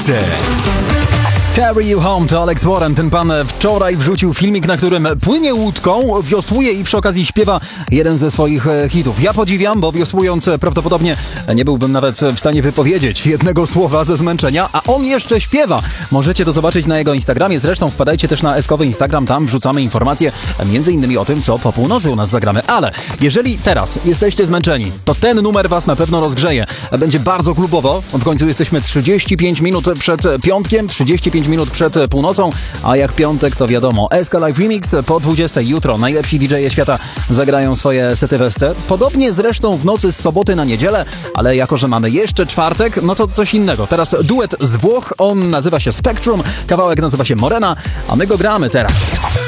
Carry You Home to Alex Warren. Ten pan wczoraj wrzucił filmik, na którym płynie łódką, wiosłuje i przy okazji śpiewa jeden ze swoich hitów. Ja podziwiam, bo wiosłując prawdopodobnie nie byłbym nawet w stanie wypowiedzieć jednego słowa ze zmęczenia, a on jeszcze śpiewa. Możecie to zobaczyć na jego Instagramie. Zresztą wpadajcie też na eskowy Instagram, tam wrzucamy informacje m.in. o tym, co po północy u nas zagramy. Ale jeżeli teraz jesteście zmęczeni, to ten numer was na pewno rozgrzeje. Będzie bardzo klubowo. W końcu jesteśmy 35 minut przed piątkiem, 35 minut przed północą, a jak piątek to wiadomo, SK Live Remix po 20 jutro. Najlepsi DJ-e świata zagrają swoje sety w SC. Podobnie zresztą w nocy z soboty na niedzielę, ale jako, że mamy jeszcze czwartek, no to coś innego. Teraz duet z Włoch, on nazywa się Spectrum, kawałek nazywa się Morena, a my go gramy teraz.